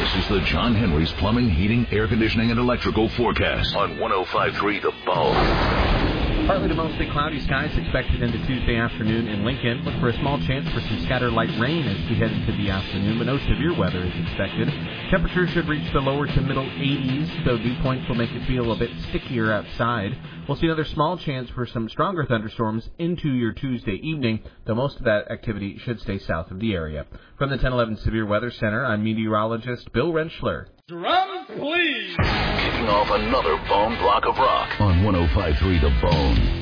This is the John Henry's Plumbing, Heating, Air Conditioning, and Electrical forecast on 105.3 The Bone. Partly to mostly cloudy skies expected into Tuesday afternoon in Lincoln. Look for a small chance for some scattered light rain as we head into the afternoon, but no severe weather is expected. Temperatures should reach the lower to middle 80s, though dew points will make it feel a bit stickier outside. We'll see another small chance for some stronger thunderstorms into your Tuesday evening, though most of that activity should stay south of the area. From the 1011 Severe Weather Center, I'm meteorologist Bill Rentschler. Drum, please! Kicking off another Bone block of rock on 105.3 The Bone.